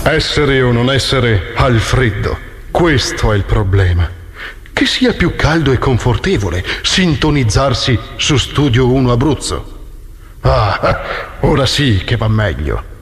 Essere o non essere al freddo, questo è il problema. Che sia più caldo e confortevole sintonizzarsi su Studio 1 Abruzzo. Ah, ora sì che va meglio.